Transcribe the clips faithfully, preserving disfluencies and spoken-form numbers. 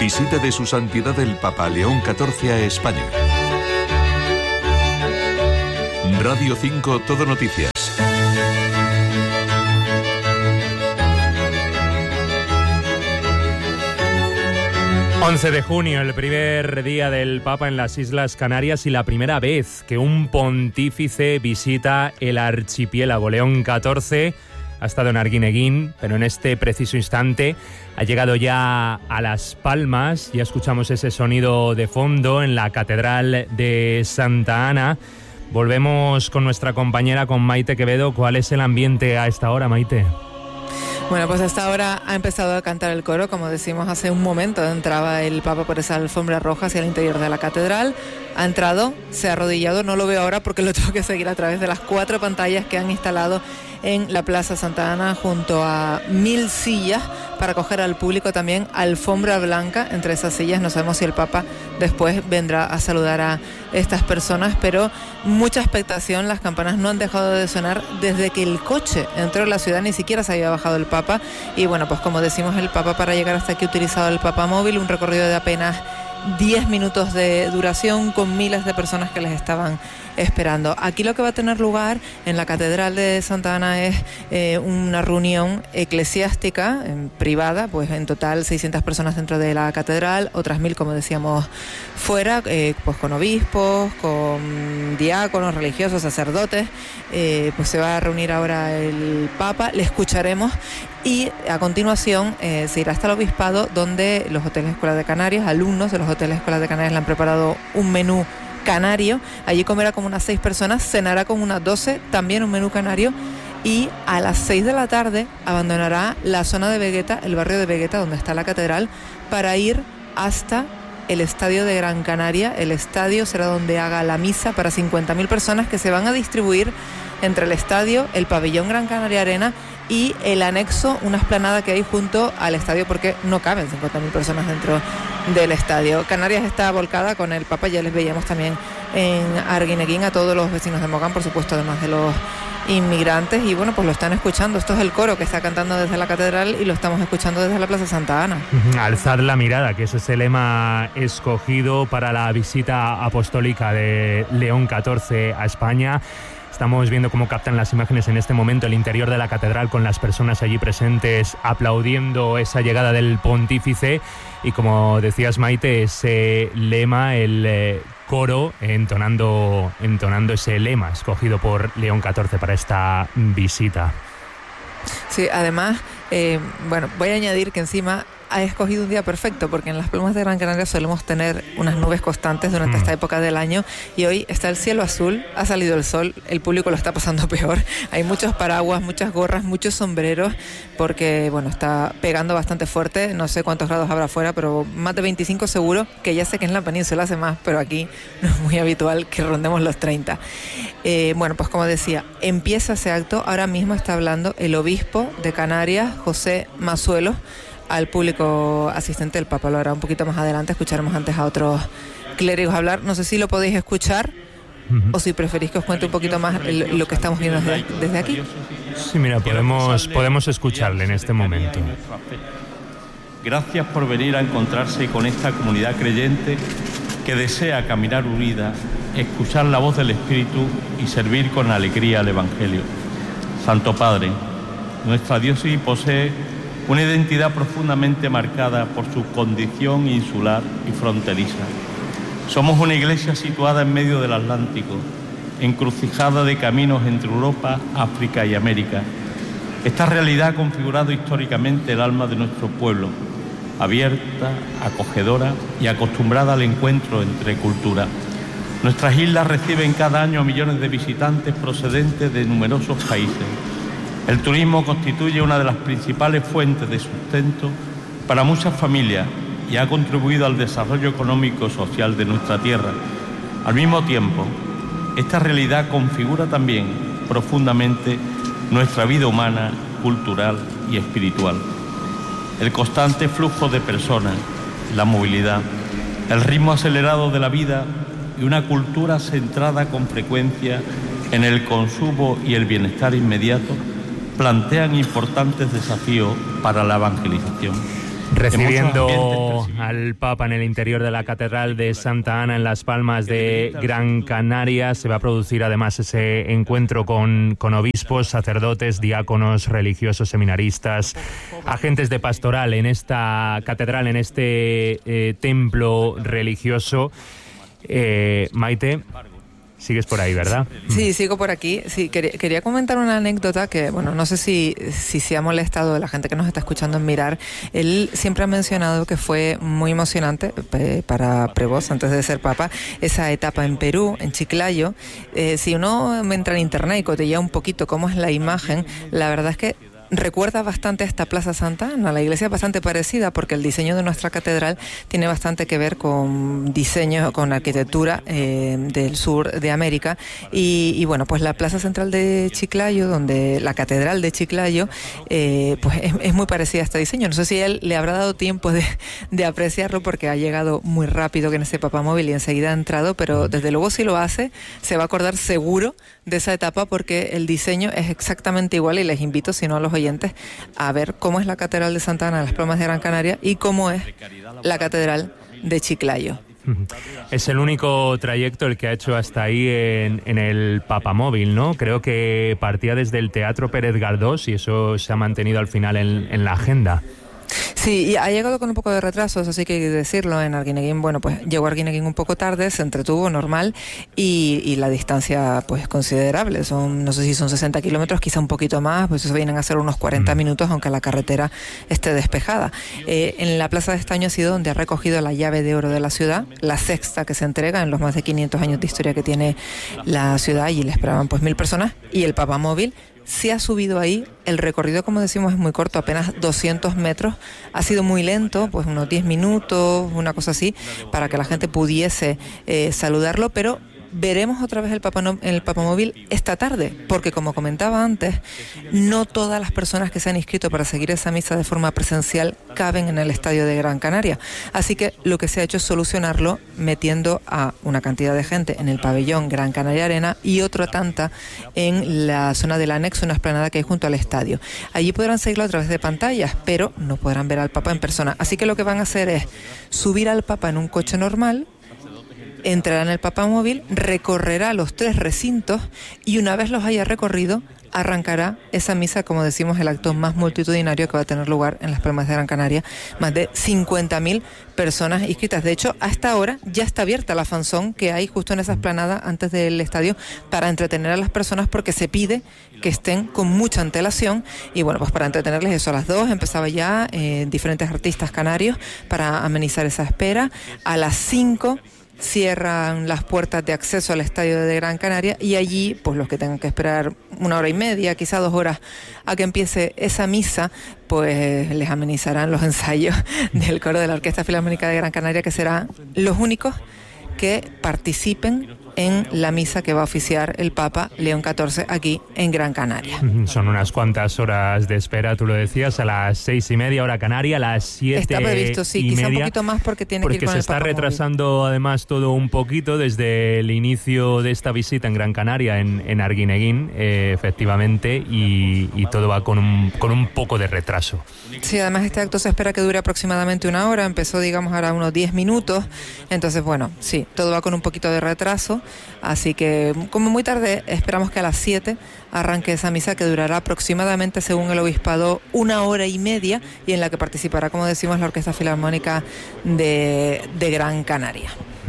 Visita de Su Santidad el Papa León catorce a España. Radio cinco Todo Noticias. once de junio, el primer día del Papa en las Islas Canarias y la primera vez que un pontífice visita el archipiélago. León catorce ha estado en Arguineguín, pero en este preciso instante ha llegado ya a Las Palmas. Ya escuchamos ese sonido de fondo en la Catedral de Santa Ana. Volvemos con nuestra compañera, con Maite Quevedo. ¿Cuál es el ambiente a esta hora, Maite? Bueno, pues hasta ahora ha empezado a cantar el coro. Como decimos hace un momento, entraba el Papa por esa alfombra roja hacia el interior de la catedral. Ha entrado, se ha arrodillado, no lo veo ahora porque lo tengo que seguir a través de las cuatro pantallas que han instalado en la Plaza Santa Ana, junto a mil sillas para acoger al público. También alfombra blanca entre esas sillas. No sabemos si el Papa después vendrá a saludar a estas personas, pero mucha expectación. Las campanas no han dejado de sonar desde que el coche entró en la ciudad, ni siquiera se había bajado el Papa. Y bueno, pues como decimos, el Papa para llegar hasta aquí ha utilizado el Papa Móvil, un recorrido de apenas diez minutos de duración, con miles de personas que les estaban esperando. Aquí lo que va a tener lugar en la Catedral de Santa Ana es eh, una reunión eclesiástica eh, privada, pues en total seiscientas personas dentro de la catedral, otras mil, como decíamos, fuera, eh, pues con obispos, con diáconos, religiosos, sacerdotes. Eh, pues se va a reunir ahora el Papa, le escucharemos y a continuación eh, se irá hasta el obispado, donde los hoteles Escuela de Canarias, alumnos de los hoteles Escuela de Canarias, le han preparado un menú canario. Allí comerá como unas seis personas, cenará con unas doce, también un menú canario, y a las seis de la tarde abandonará la zona de Vegueta, el barrio de Vegueta, donde está la catedral, para ir hasta el estadio de Gran Canaria. El estadio será donde haga la misa para cincuenta mil personas, que se van a distribuir entre el estadio, el pabellón Gran Canaria Arena y el anexo, una explanada que hay junto al estadio, porque no caben cincuenta mil personas dentro del estadio. Canarias está volcada con el Papa, ya les veíamos también en Arguineguín a todos los vecinos de Mogán, por supuesto, además de los inmigrantes, y bueno, pues lo están escuchando. Esto es el coro que está cantando desde la catedral y lo estamos escuchando desde la Plaza Santa Ana. Alzar la mirada, que ese es el lema escogido para la visita apostólica de León catorce a España. Estamos viendo cómo captan las imágenes en este momento el interior de la catedral, con las personas allí presentes aplaudiendo esa llegada del pontífice, y como decías, Maite, ese lema, el eh, coro entonando, entonando ese lema escogido por León catorce para esta visita. Sí, además, eh, bueno, voy a añadir que encima ha escogido un día perfecto, porque en las Palmas de Gran Canaria solemos tener unas nubes constantes durante mm. esta época del año, y hoy está el cielo azul, ha salido el sol, el público lo está pasando peor. Hay muchos paraguas, muchas gorras, muchos sombreros, porque bueno, está pegando bastante fuerte. No sé cuántos grados habrá afuera, pero más de veinticinco seguro, que ya sé que en la península hace más, pero aquí no es muy habitual que rondemos los treinta. Eh, bueno, pues como decía, empieza ese acto. Ahora mismo está hablando el obispo de Canarias, José Mazuelos, al público asistente. El Papa lo hará un poquito más adelante. Escucharemos antes a otros clérigos hablar. No sé si lo podéis escuchar uh-huh. o si preferís que os cuente un poquito más el, lo que estamos viendo desde, desde aquí. Sí, mira, podemos, podemos escucharle en este momento. Gracias por venir a encontrarse con esta comunidad creyente que desea caminar unida, escuchar la voz del Espíritu y servir con alegría al Evangelio. Santo Padre, nuestra diócesis posee una identidad profundamente marcada por su condición insular y fronteriza. Somos una iglesia situada en medio del Atlántico, encrucijada de caminos entre Europa, África y América. Esta realidad ha configurado históricamente el alma de nuestro pueblo, abierta, acogedora y acostumbrada al encuentro entre culturas. Nuestras islas reciben cada año a millones de visitantes procedentes de numerosos países. El turismo constituye una de las principales fuentes de sustento para muchas familias y ha contribuido al desarrollo económico y social de nuestra tierra. Al mismo tiempo, esta realidad configura también profundamente nuestra vida humana, cultural y espiritual. El constante flujo de personas, la movilidad, el ritmo acelerado de la vida y una cultura centrada con frecuencia en el consumo y el bienestar inmediato plantean importantes desafíos para la evangelización. Recibiendo al Papa en el interior de la Catedral de Santa Ana en Las Palmas de Gran Canaria, se va a producir además ese encuentro con, con obispos, sacerdotes, diáconos, religiosos, seminaristas, agentes de pastoral en esta catedral, en este eh, templo religioso. Eh, Maite, sigues por ahí, ¿verdad? Sí, sigo por aquí. Sí, quería, quería comentar una anécdota que, bueno, no sé si, si se ha molestado la gente que nos está escuchando en mirar. Él siempre ha mencionado que fue muy emocionante eh, para Prevost, antes de ser Papa, esa etapa en Perú, en Chiclayo. Eh, si uno entra en internet y cotilla un poquito cómo es la imagen, la verdad es que recuerda bastante a esta Plaza Santa Ana. La iglesia es bastante parecida porque el diseño de nuestra catedral tiene bastante que ver con diseño, con arquitectura eh, del sur de América. Y, y bueno, pues la Plaza Central de Chiclayo, donde la Catedral de Chiclayo, eh, pues es, es muy parecida a este diseño. No sé si él le habrá dado tiempo de, de apreciarlo porque ha llegado muy rápido en ese papamóvil y enseguida ha entrado, pero desde luego si lo hace, se va a acordar seguro de esa etapa porque el diseño es exactamente igual y les invito, si no a los oyentes, a ver cómo es la Catedral de Santa Ana de Las Palmas de Gran Canaria y cómo es la Catedral de Chiclayo. Es el único trayecto el que ha hecho hasta ahí en, en el papamóvil, ¿no? Creo que partía desde el Teatro Pérez Galdós y eso se ha mantenido al final en, en la agenda. Sí, y ha llegado con un poco de retrasos, así que hay que decirlo. En Arguineguín, bueno, pues llegó a Arguineguín un poco tarde, se entretuvo normal y, y la distancia pues considerable, son, no sé si son sesenta kilómetros, quizá un poquito más, pues eso vienen a ser unos cuarenta minutos, aunque la carretera esté despejada. Eh, en la Plaza de Estaño ha sido donde ha recogido la llave de oro de la ciudad, la sexta que se entrega en los más de quinientos años de historia que tiene la ciudad, y le esperaban pues mil personas, y el papamóvil se ha subido ahí. El recorrido, como decimos, es muy corto, apenas doscientos metros. Ha sido muy lento, pues unos diez minutos, una cosa así, para que la gente pudiese eh, saludarlo, pero veremos otra vez el, papa no, el papamóvil esta tarde, porque como comentaba antes, no todas las personas que se han inscrito para seguir esa misa de forma presencial caben en el estadio de Gran Canaria. Así que lo que se ha hecho es solucionarlo metiendo a una cantidad de gente en el pabellón Gran Canaria Arena y otra tanta en la zona del anexo, una explanada que hay junto al estadio. Allí podrán seguirlo a través de pantallas, pero no podrán ver al Papa en persona. Así que lo que van a hacer es subir al Papa en un coche normal, entrará en el papamóvil, recorrerá los tres recintos y una vez los haya recorrido, arrancará esa misa, como decimos, el acto más multitudinario que va a tener lugar en Las Palmas de Gran Canaria. Más de cincuenta mil personas inscritas. De hecho, hasta ahora ya está abierta la fanzón que hay justo en esa explanada antes del estadio para entretener a las personas, porque se pide que estén con mucha antelación. Y bueno, pues para entretenerles eso, a las dos empezaba ya eh, diferentes artistas canarios para amenizar esa espera. A las cinco cierran las puertas de acceso al estadio de Gran Canaria y allí, pues los que tengan que esperar una hora y media, quizá dos horas a que empiece esa misa, pues les amenizarán los ensayos del coro de la Orquesta Filarmónica de Gran Canaria, que serán los únicos que participen en la misa que va a oficiar el Papa León catorce aquí en Gran Canaria. Son unas cuantas horas de espera, tú lo decías, a las seis y media hora canaria, a las siete Está previsto, sí, y quizá media, un poquito más porque tiene que ir con se el está Papa retrasando móvil. Además todo un poquito desde el inicio de esta visita en Gran Canaria, en, en Arguineguín, eh, efectivamente, y, y todo va con un, con un poco de retraso. Sí, además este acto se espera que dure aproximadamente una hora, empezó digamos ahora unos diez minutos, entonces bueno, sí, todo va con un poquito de retraso, así que como muy tarde esperamos que a las siete arranque esa misa que durará aproximadamente, según el obispado, una hora y media, y en la que participará, como decimos, la Orquesta Filarmónica de, de Gran Canaria.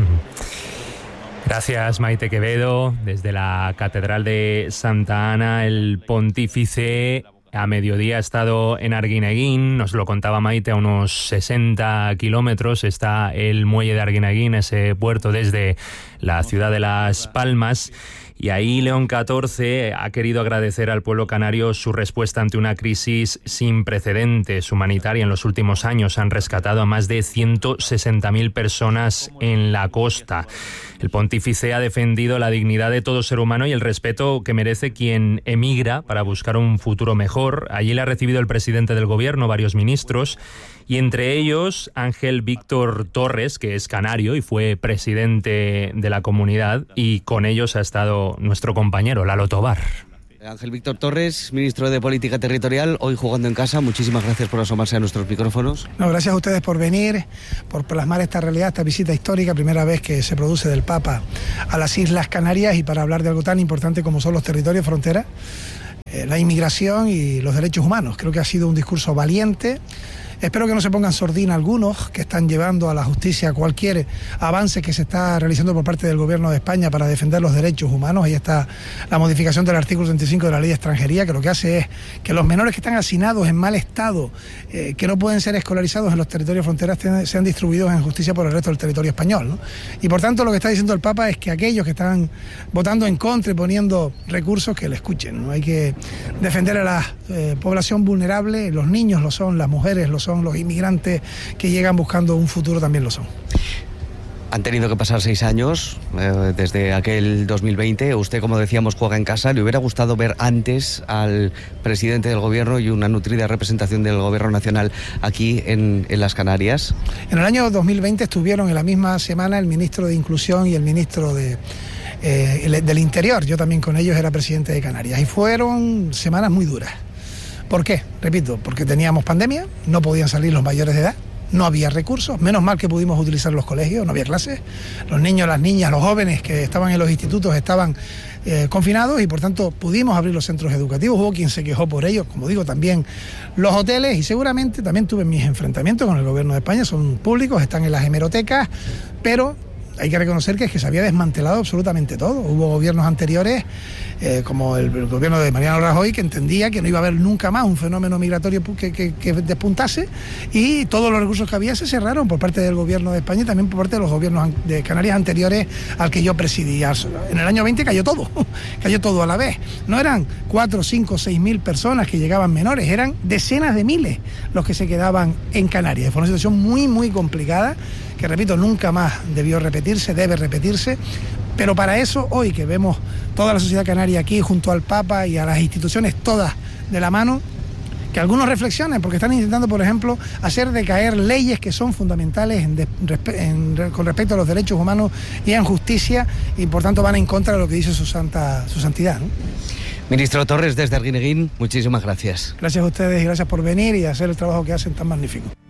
Gracias, Maite Quevedo. Desde la Catedral de Santa Ana, el pontífice a mediodía ha estado en Arguineguín, nos lo contaba Maite, a unos sesenta kilómetros está el muelle de Arguineguín, ese puerto desde la ciudad de Las Palmas. Y ahí León catorce ha querido agradecer al pueblo canario su respuesta ante una crisis sin precedentes humanitaria. En los últimos años han rescatado a más de ciento sesenta mil personas en la costa. El pontífice ha defendido la dignidad de todo ser humano y el respeto que merece quien emigra para buscar un futuro mejor. Allí le ha recibido el presidente del gobierno, varios ministros, y entre ellos Ángel Víctor Torres, que es canario y fue presidente de la comunidad, y con ellos ha estado nuestro compañero Lalo Tobar. Ángel Víctor Torres, ministro de Política Territorial, hoy jugando en casa. Muchísimas gracias por asomarse a nuestros micrófonos. No, gracias a ustedes por venir, por plasmar esta realidad, esta visita histórica, primera vez que se produce del Papa a las Islas Canarias, y para hablar de algo tan importante como son los territorios fronteras, eh, la inmigración y los derechos humanos. Creo que ha sido un discurso valiente. Espero que no se pongan sordina algunos que están llevando a la justicia cualquier avance que se está realizando por parte del Gobierno de España para defender los derechos humanos. Ahí está la modificación del artículo treinta y cinco de la Ley de Extranjería, que lo que hace es que los menores que están hacinados en mal estado, eh, que no pueden ser escolarizados en los territorios fronteras, sean distribuidos en justicia por el resto del territorio español, ¿no? Y por tanto lo que está diciendo el Papa es que aquellos que están votando en contra y poniendo recursos, que le escuchen, ¿no? Hay que defender a la eh, población vulnerable, los niños lo son, las mujeres lo son, los inmigrantes que llegan buscando un futuro también lo son. Han tenido que pasar seis años eh, desde aquel dos mil veinte. Usted, como decíamos, juega en casa. ¿Le hubiera gustado ver antes al presidente del gobierno y una nutrida representación del gobierno nacional aquí en, en las Canarias? En el año dos mil veinte estuvieron en la misma semana el ministro de Inclusión y el ministro de, eh, del Interior. Yo también con ellos era presidente de Canarias. Y fueron semanas muy duras. ¿Por qué? Repito, porque teníamos pandemia, no podían salir los mayores de edad, no había recursos, menos mal que pudimos utilizar los colegios, no había clases, los niños, las niñas, los jóvenes que estaban en los institutos estaban eh, confinados y por tanto pudimos abrir los centros educativos. Hubo quien se quejó por ello, como digo, también los hoteles, y seguramente también tuve mis enfrentamientos con el Gobierno de España, son públicos, están en las hemerotecas, pero hay que reconocer que es que se había desmantelado absolutamente todo. Hubo gobiernos anteriores, eh, como el, el gobierno de Mariano Rajoy, que entendía que no iba a haber nunca más un fenómeno migratorio que, que, que despuntase, y todos los recursos que había se cerraron por parte del gobierno de España y también por parte de los gobiernos de Canarias anteriores al que yo presidía. En el año veinte cayó todo, cayó todo a la vez. No eran cuatro, cinco, seis mil personas que llegaban menores, eran decenas de miles los que se quedaban en Canarias. Fue una situación muy, muy complicada, que repito, nunca más debió repetirse, debe repetirse, pero para eso hoy que vemos toda la sociedad canaria aquí junto al Papa y a las instituciones todas de la mano, que algunos reflexionen, porque están intentando, por ejemplo, hacer decaer leyes que son fundamentales en de, en, con respecto a los derechos humanos y en justicia, y por tanto van en contra de lo que dice su santa su santidad, ¿no? Ministro Torres, desde Arguineguín, muchísimas gracias. Gracias a ustedes y gracias por venir y hacer el trabajo que hacen tan magnífico.